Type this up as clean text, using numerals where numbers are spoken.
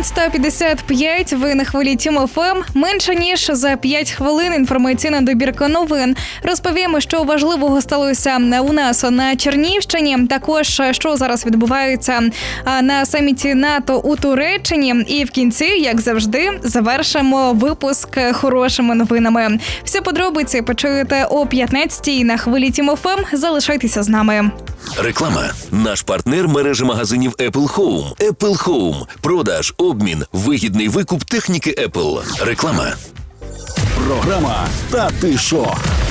19:55, ви на хвилі Тім ФМ. Менше ніж за 5 хвилин інформаційна добірка новин. Розповімо, що важливого сталося у нас на Чернігівщині. Також, що зараз відбувається на саміті НАТО у Туреччині. І в кінці, як завжди, завершимо випуск хорошими новинами. Всі подробиці почуєте о 15:00 на хвилі Тім ФМ. Залишайтеся з нами. Реклама. Наш партнер – мережа магазинів Apple Home. Apple Home. Продаж, обмін, вигідний викуп техніки Apple. Реклама. Програма «Та ти шо?».